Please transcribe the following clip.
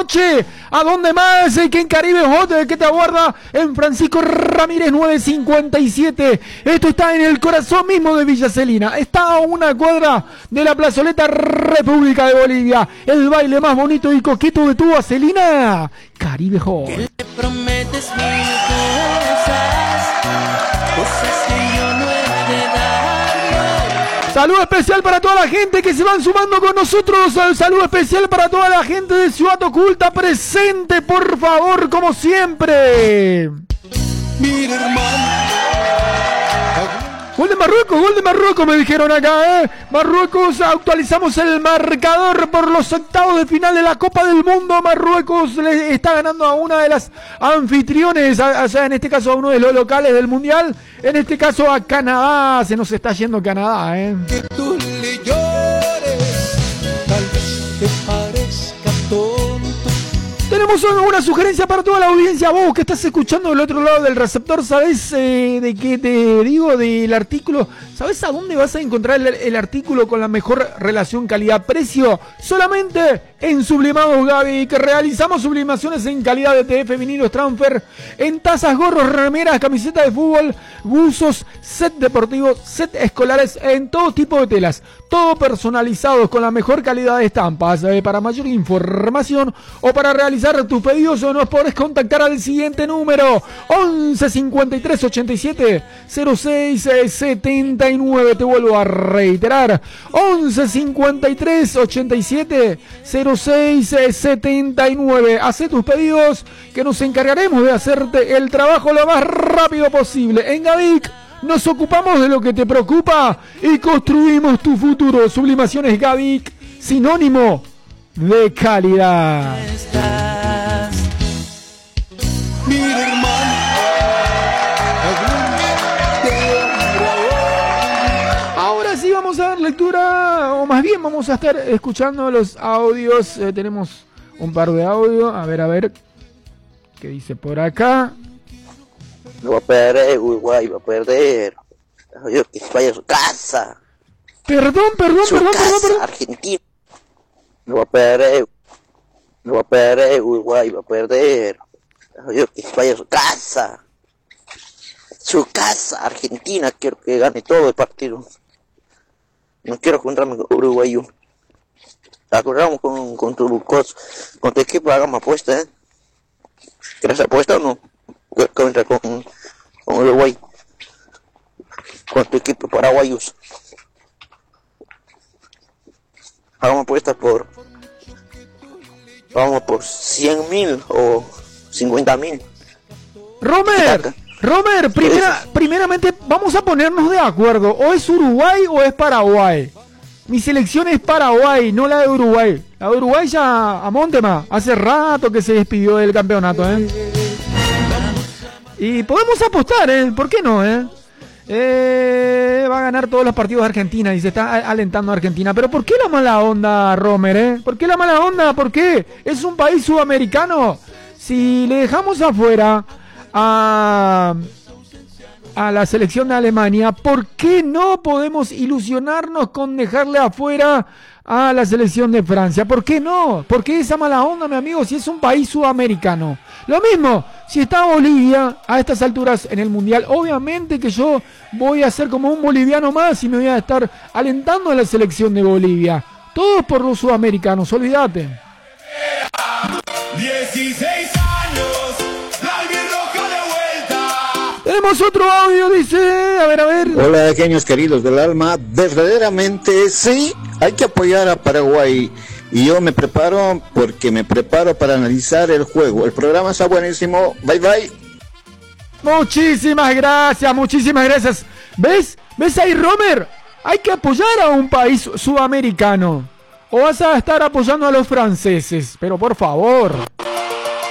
noche. ¿A dónde más? Que en Caribe Hot, que te aguarda en Francisco Ramírez 957. Esto está en el corazón mismo de Villa Celina. Está a una cuadra de la plazoleta República de Bolivia. El baile más bonito y coqueto de tu Celina. Caribe Hot. Que le prometes mil cosas, cosas que yo no he de dar. Saludo especial para toda la gente que se van sumando con nosotros. Saludo especial para toda la gente de Ciudad Oculta presente, por favor, como siempre. Mira, hermano. Gol de Marruecos, me dijeron acá, Marruecos, actualizamos el marcador por los octavos de final de la Copa del Mundo. Marruecos le está ganando a una de las anfitriones, o sea, en este caso a uno de los locales del Mundial, en este caso a Canadá. Se nos está yendo Canadá, Que tú le llores, tal vez te parezca tonto. Tenemos una sugerencia para toda la audiencia. Vos que estás escuchando del otro lado del receptor, ¿sabés de qué te digo del artículo? ¿Sabés a dónde vas a encontrar el artículo con la mejor relación calidad-precio? Solamente en Sublimados Gaby, que realizamos sublimaciones en calidad de TF, vinilos, transfer, en tazas, gorros, remeras, camisetas de fútbol, buzos, set deportivos, set escolares, en todo tipo de telas. Todo personalizado con la mejor calidad de estampas. Para mayor información o para realizar tus pedidos, nos podés contactar al siguiente número: 11 53 87 06 79. Te vuelvo a reiterar: 11 53 87 06 79. Hacé tus pedidos, que nos encargaremos de hacerte el trabajo lo más rápido posible. En Gavic nos ocupamos de lo que te preocupa y construimos tu futuro. Sublimaciones Gavic, sinónimo de calidad. Mira, hermano. Ahora sí vamos a dar lectura, o más bien vamos a estar escuchando los audios. Tenemos un par de audios. A ver, ¿qué dice por acá? No va a perder, Uruguay va a perder. Yo que vaya a su casa. Perdón. Argentina. No va a perder, Uruguay va a perder. Yo que vaya a su casa. Su casa, Argentina, quiero que gane todo el partido. No quiero encontrarme con Uruguay. Acordamos con tu equipo, hagamos apuesta, ¿Quieres apuesta o no? Contra con Uruguay, con tu equipo paraguayos. Hagamos apuestas vamos por 100.000 o 50.000. Romer, primeramente vamos a ponernos de acuerdo. O es Uruguay o es Paraguay. Mi selección es Paraguay, no la de Uruguay. La de Uruguay ya a Montema, hace rato que se despidió del campeonato, Y podemos apostar, ¿por qué no, Va a ganar todos los partidos de Argentina y se está alentando a Argentina. Pero ¿por qué la mala onda, Romer, ¿Por qué la mala onda? ¿Por qué? Es un país sudamericano. Si le dejamos afuera a la selección de Alemania, ¿por qué no podemos ilusionarnos con dejarle afuera a la selección de Francia? ¿Por qué no? ¿Por qué esa mala onda, mi amigo, si es un país sudamericano? Lo mismo, si está Bolivia a estas alturas en el Mundial, obviamente que yo voy a ser como un boliviano más y me voy a estar alentando a la selección de Bolivia. Todos por los sudamericanos, olvídate. 16 años, la albirroja de vuelta. Tenemos otro audio, dice, a ver. Hola, pequeños queridos del alma, verdaderamente sí, hay que apoyar a Paraguay. Y yo me preparo para analizar el juego. El programa está buenísimo, bye bye. Muchísimas gracias. ¿Ves ahí, Romer? Hay que apoyar a un país sudamericano. O vas a estar apoyando a los franceses, pero por favor.